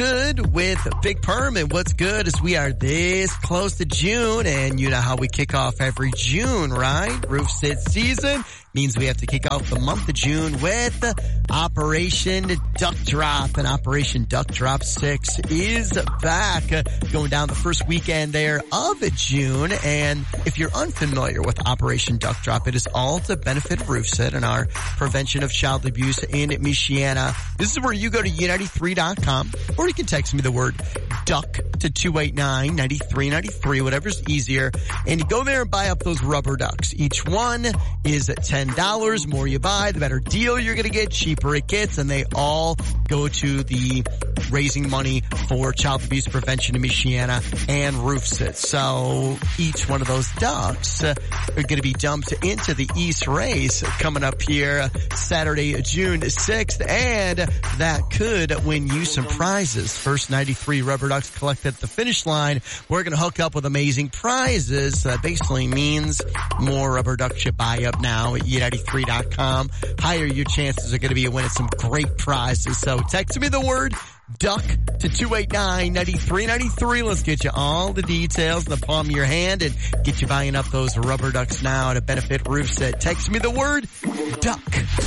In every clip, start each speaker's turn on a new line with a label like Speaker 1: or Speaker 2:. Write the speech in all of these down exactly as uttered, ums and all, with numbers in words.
Speaker 1: Good with Big Perm, and what's good is we are this close to June, and you know how we kick off every June, right? Roof Sit season means we have to kick off the month of June with Operation Duck Drop, and Operation Duck Drop six is back, uh, going down the first weekend there of June. And if you're unfamiliar with Operation Duck Drop, it is all to benefit Roof Sit and our prevention of child abuse in Michiana. This is where you go to U ninety-three dot com, or you can text me the word duck to two eight nine, nine three nine three, whatever's easier, and you go there and buy up those rubber ducks. Each one is ten dollars. More you buy, the better deal you're going to get, cheaper it gets, and they all go to the raising money for child abuse prevention in Michiana and Roof Sit. So each one of those ducks uh, are going to be dumped into the East Race coming up here Saturday, June sixth, and that could win you some prizes. First ninety-three rubber ducks collected at the finish line, we're going to hook up with amazing prizes. That basically means more rubber ducks you buy up now at U ninety-three dot com. Higher your chances are going to be of winning some great prizes. So text me the word duck to two eight nine, nine three nine three. Let's get you all the details in the palm of your hand and get you buying up those rubber ducks now to benefit Roof Sit. Text me the word duck.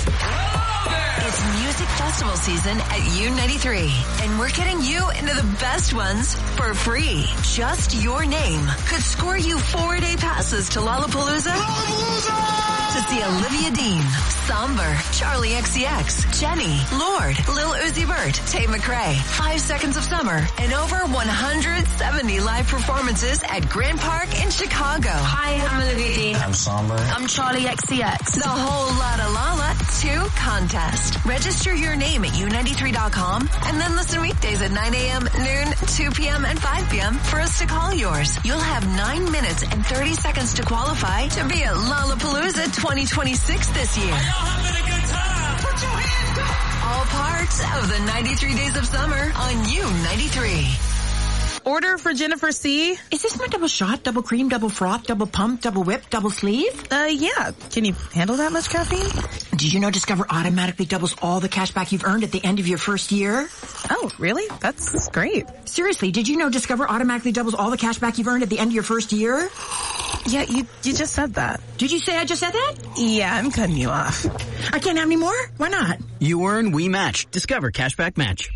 Speaker 2: It's music festival season at U ninety-three, and we're getting you into the best ones for free. Just your name could score you four-day passes to Lollapalooza. Lollapalooza! To see Olivia Dean, Somber, Charlie X C X, Jenny, Lord, Lil Uzi Vert, Tate McRae, Five Seconds of Summer, and over one hundred seventy live performances at Grand Park in Chicago.
Speaker 3: Hi, I'm Olivia Dean.
Speaker 4: I'm Somber.
Speaker 3: I'm Charlie X C X.
Speaker 2: The whole Lotta Lala two contest. Register your name at U ninety-three dot com and then listen weekdays at nine a.m., noon, two p.m., and five p.m. for us to call yours. You'll have nine minutes and thirty seconds to qualify to be at Lollapalooza twenty twenty-six this year.
Speaker 5: Are y'all having a good time? Put your hands up!
Speaker 2: All parts of the ninety-three Days of Summer on U ninety-three.
Speaker 6: Order for Jennifer C.
Speaker 7: Is this my double shot, double cream, double froth, double pump, double whip, double sleeve?
Speaker 6: Uh, yeah. Can you handle that much caffeine?
Speaker 7: Did you know Discover automatically doubles all the cash back you've earned at the end of your first year?
Speaker 6: Oh, really? That's great.
Speaker 7: Seriously, did you know Discover automatically doubles all the cash back you've earned at the end of your first year?
Speaker 6: Yeah, you you just said that.
Speaker 7: Did you say I just said that?
Speaker 6: Yeah, I'm cutting you off.
Speaker 7: I can't have any more? Why not?
Speaker 8: You earn, we match. Discover Cashback Match.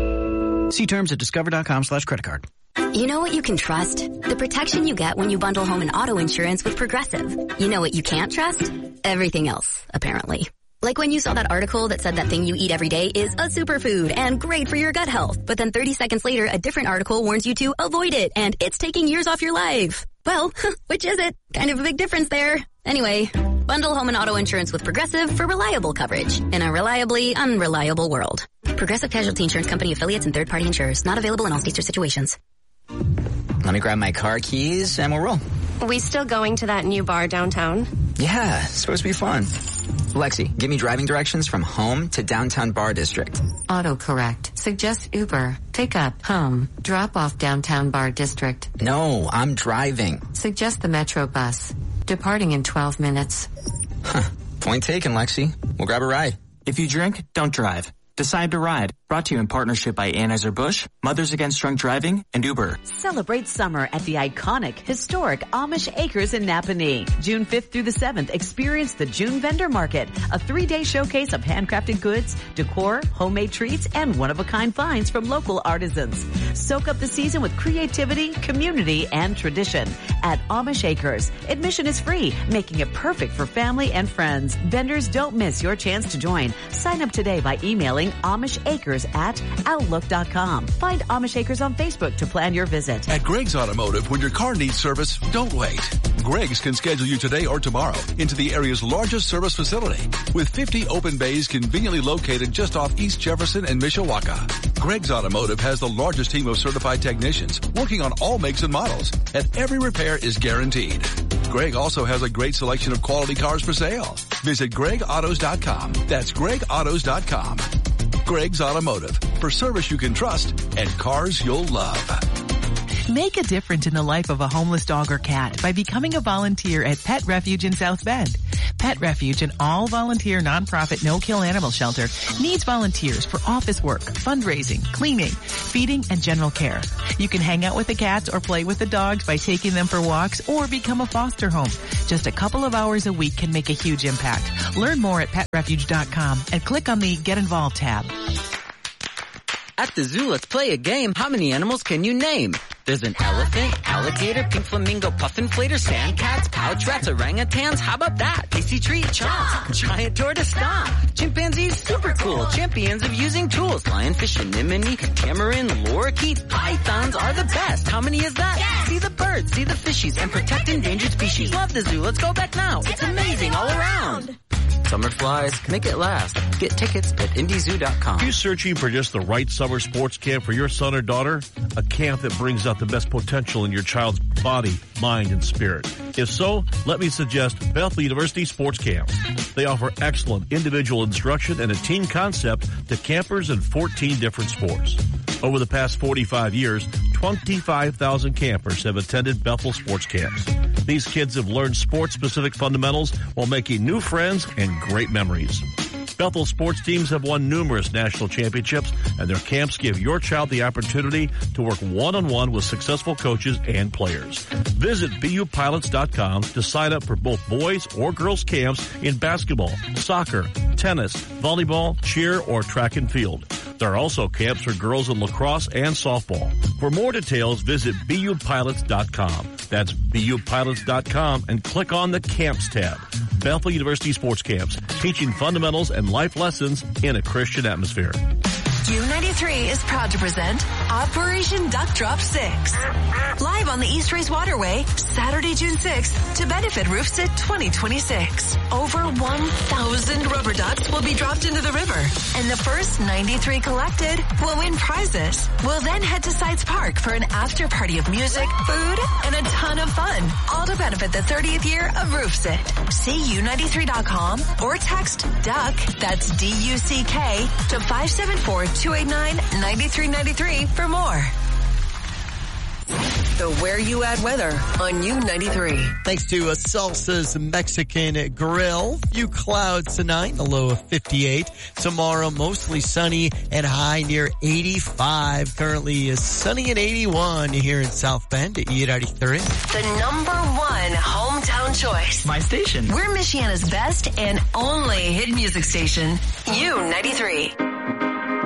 Speaker 8: See terms at discover dot com slash credit card.
Speaker 9: You know what you can trust? The protection you get when you bundle home and auto insurance with Progressive. You know what you can't trust? Everything else, apparently. Like when you saw that article that said that thing you eat every day is a superfood and great for your gut health. But then thirty seconds later, a different article warns you to avoid it and it's taking years off your life. Well, which is it? Kind of a big difference there. Anyway, bundle home and auto insurance with Progressive for reliable coverage in a reliably unreliable world. Progressive Casualty Insurance Company affiliates and third-party insurers. Not available in all states or situations.
Speaker 8: Let me grab my car keys and we'll roll.
Speaker 3: We still going to that new bar downtown?
Speaker 8: Yeah, it's supposed to be fun. Lexi, give me driving directions from home to downtown bar district.
Speaker 10: Autocorrect. Suggest Uber. Pick up. Home. Drop off downtown bar district.
Speaker 8: No, I'm driving.
Speaker 10: Suggest the Metro bus. Departing in twelve minutes.
Speaker 8: Huh. Point taken, Lexi. We'll grab a ride.
Speaker 4: If you drink, don't drive. Decide to ride. Brought to you in partnership by Anheuser-Busch, Mothers Against Drunk Driving, and Uber.
Speaker 11: Celebrate summer at the iconic, historic Amish Acres in Napanee. June fifth through the seventh, experience the June Vendor Market, a three-day showcase of handcrafted goods, decor, homemade treats, and one-of-a-kind finds from local artisans. Soak up the season with creativity, community, and tradition at Amish Acres. Admission is free, making it perfect for family and friends. Vendors, don't miss your chance to join. Sign up today by emailing Amish Acres at outlook dot com. Find Amish Acres on Facebook to plan your visit.
Speaker 12: At Greg's Automotive, when your car needs service, don't wait. Greg's can schedule you today or tomorrow into the area's largest service facility with fifty open bays conveniently located just off East Jefferson and Mishawaka. Greg's Automotive has the largest team of certified technicians working on all makes and models, and every repair is guaranteed. Greg also has a great selection of quality cars for sale. Visit greg autos dot com. That's greg autos dot com. Greg's Automotive, for service you can trust and cars you'll love.
Speaker 13: Make a difference in the life of a homeless dog or cat by becoming a volunteer at Pet Refuge in South Bend.
Speaker 6: Pet Refuge, an all-volunteer nonprofit no-kill animal shelter, needs volunteers for office work, fundraising, cleaning, feeding, and general care. You can hang out with the cats or play with the dogs by taking them for walks or become a foster home. Just a couple of hours a week can make a huge impact. Learn more at pet refuge dot com and click on the Get Involved tab.
Speaker 13: At the zoo, let's play a game. How many animals can you name? There's an elephant, alligator, pink flamingo, puffin flater, sand cats, pouch rats, orangutans. How about that? Tasty treat, chomp. Giant tortoise, stomp. Chimpanzees, super cool. Champions of using tools. Lionfish, anemone, tamarin, lorikeet. Pythons are the best. How many is that? Yes. See the birds, see the fishies, and protect endangered species. Love the zoo. Let's go back now. It's amazing all around. Summer flies, make it last. Get tickets at indie zoo dot com.
Speaker 14: Are you searching for just the right summer sports camp for your son or daughter? A camp that brings out the best potential in your child's body, mind, and spirit. If so, let me suggest Bethel University Sports Camps. They offer excellent individual instruction and a team concept to campers in fourteen different sports. Over the past forty-five years, twenty-five thousand campers have attended Bethel Sports Camps. These kids have learned sports-specific fundamentals while making new friends and great memories. Bethel sports teams have won numerous national championships, and their camps give your child the opportunity to work one-on-one with successful coaches and players. Visit B U pilots dot com to sign up for both boys or girls camps in basketball, soccer, tennis, volleyball, cheer, or track and field. There are also camps for girls in lacrosse and softball. For more details, visit B U pilots dot com. That's B U pilots dot com and click on the Camps tab. Bethel University Sports Camps, teaching fundamentals and life lessons in a Christian atmosphere.
Speaker 2: U ninety-three is proud to present Operation Duck Drop six. Live on the East Race Waterway, Saturday, June sixth, to benefit RoofSit twenty twenty-six. Over one thousand rubber ducks will be dropped into the river, and the first ninety-three collected will win prizes. We'll then head to Sites Park for an after party of music, food, and a ton of fun, all to benefit the thirtieth year of RoofSit. See U ninety-three dot com or text DUCK, that's D U C K, to five seven four, two eight nine, nine three nine three for more. The Where You At weather on U ninety-three.
Speaker 1: Thanks to a Salsa's Mexican Grill. Few clouds tonight, a low of fifty-eight. Tomorrow, mostly sunny and high near eighty-five. Currently is sunny and eighty-one here in South Bend at U ninety-three.
Speaker 2: The number one hometown choice.
Speaker 8: My station.
Speaker 2: We're Michiana's best and only hit music station, U ninety-three.